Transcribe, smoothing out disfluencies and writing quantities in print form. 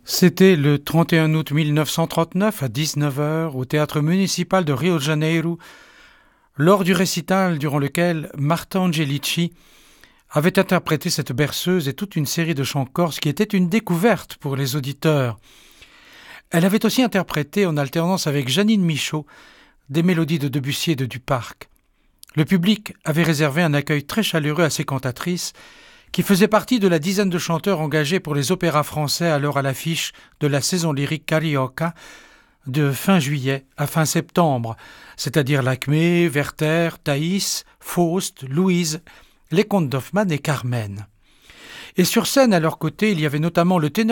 C'était le 31 août 1939 à 19 heures au théâtre municipal de Rio de Janeiro, lors du récital durant lequel Marta Angelici avait interprété cette berceuse et toute une série de chants corses qui était une découverte pour les auditeurs. Elle avait aussi interprété, en alternance avec Janine Michaud, des mélodies de Debussy et de Duparc. Le public avait réservé un accueil très chaleureux à ces cantatrices, qui faisaient partie de la dizaine de chanteurs engagés pour les opéras français alors à l'affiche de la saison lyrique Carioca de fin juillet à fin septembre, c'est-à-dire Lakmé, Werther, Thaïs, Faust, Louise, les comtes d'Hoffmann et Carmen. Et sur scène à leur côté, il y avait notamment le ténor